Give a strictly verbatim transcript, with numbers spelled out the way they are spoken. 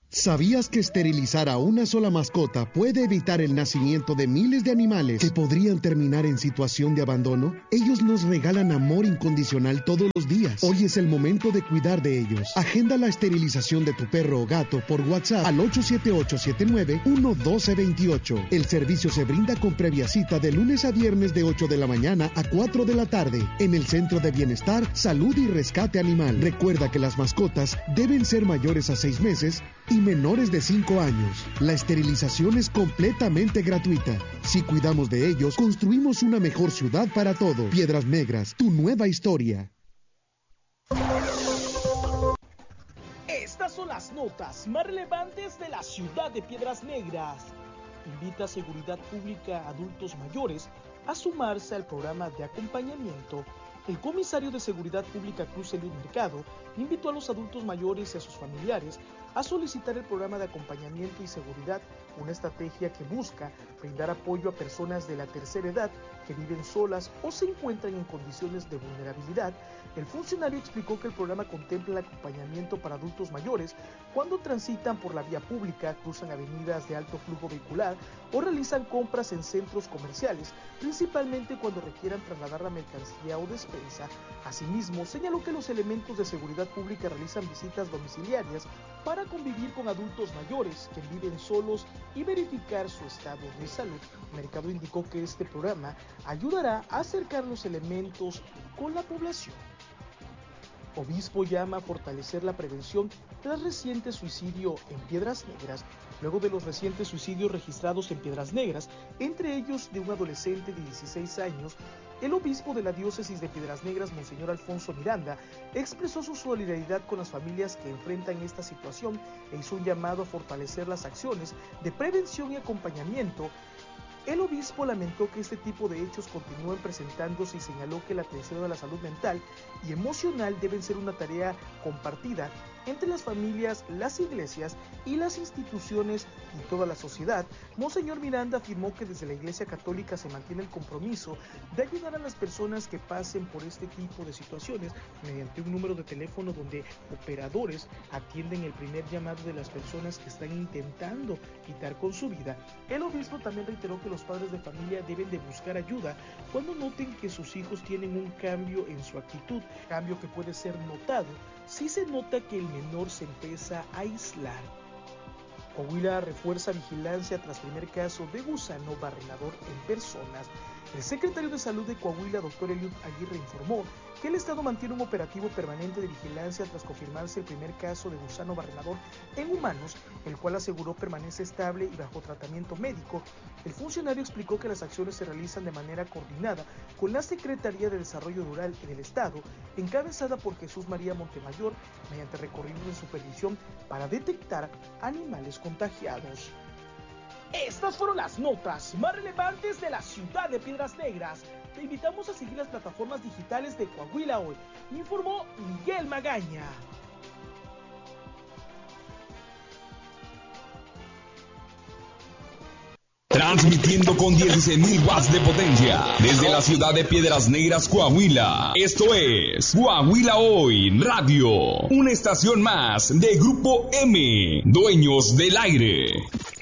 ¿Sabías que esterilizar a una sola mascota puede evitar el nacimiento de miles de animales que podrían terminar en situación de abandono? Ellos nos regalan amor incondicional todos los días. Hoy es el momento de cuidar de ellos. Agenda la esterilización de tu perro o gato por WhatsApp al ocho siete ocho siete nueve uno uno dos dos ocho. El servicio se brinda con previa cita de lunes a viernes de ocho de la mañana a cuatro de la tarde en el Centro de Bienestar, Salud y Rescate Animal. Recuerda que las mascotas deben ser mayores a seis meses y menores de cinco años. La esterilización es completamente gratuita. Si cuidamos de ellos, construimos una mejor ciudad para todos. Piedras Negras, tu nueva historia. Estas son las notas más relevantes de la ciudad de Piedras Negras. Invita a Seguridad Pública a adultos mayores a sumarse al programa de acompañamiento. El comisario de Seguridad Pública Cruz Eliud Mercado invitó a los adultos mayores y a sus familiares a solicitar el programa de acompañamiento y seguridad, una estrategia que busca brindar apoyo a personas de la tercera edad que viven solas o se encuentran en condiciones de vulnerabilidad. El funcionario explicó que el programa contempla el acompañamiento para adultos mayores cuando transitan por la vía pública, cruzan avenidas de alto flujo vehicular o realizan compras en centros comerciales, principalmente cuando requieran trasladar la mercancía o despensa. Asimismo, señaló que los elementos de seguridad pública realizan visitas domiciliarias para convivir con adultos mayores que viven solos y verificar su estado de salud. Mercado indicó que este programa ayudará a acercar los elementos con la población. Obispo llama a fortalecer la prevención tras reciente suicidio en Piedras Negras. Luego de los recientes suicidios registrados en Piedras Negras, entre ellos de un adolescente de dieciséis años, el obispo de la diócesis de Piedras Negras, Monseñor Alfonso Miranda, expresó su solidaridad con las familias que enfrentan esta situación e hizo un llamado a fortalecer las acciones de prevención y acompañamiento. El obispo lamentó que este tipo de hechos continúen presentándose y señaló que la atención a la salud mental y emocional deben ser una tarea compartida entre las familias, las iglesias y las instituciones y toda la sociedad. Monseñor Miranda afirmó que desde la Iglesia Católica se mantiene el compromiso de ayudar a las personas que pasen por este tipo de situaciones mediante un número de teléfono donde operadores atienden el primer llamado de las personas que están intentando quitar con su vida. El obispo también reiteró que los padres de familia deben de buscar ayuda cuando noten que sus hijos tienen un cambio en su actitud, cambio que puede ser notado si se nota que el menor se empieza a aislar. Coahuila refuerza vigilancia tras primer caso de gusano barrenador en personas. El secretario de Salud de Coahuila, doctor Eliud Aguirre, informó que el Estado mantiene un operativo permanente de vigilancia tras confirmarse el primer caso de gusano barrenador en humanos, el cual aseguró permanece estable y bajo tratamiento médico. El funcionario explicó que las acciones se realizan de manera coordinada con la Secretaría de Desarrollo Rural en el Estado, encabezada por Jesús María Montemayor, mediante recorridos de supervisión para detectar animales contagiados. Estas fueron las notas más relevantes de la ciudad de Piedras Negras. Te invitamos a seguir las plataformas digitales de Coahuila Hoy, informó Miguel Magaña. Transmitiendo con dieciséis mil watts de potencia desde la ciudad de Piedras Negras, Coahuila. Esto es Coahuila Hoy Radio, una estación más de Grupo M, dueños del aire.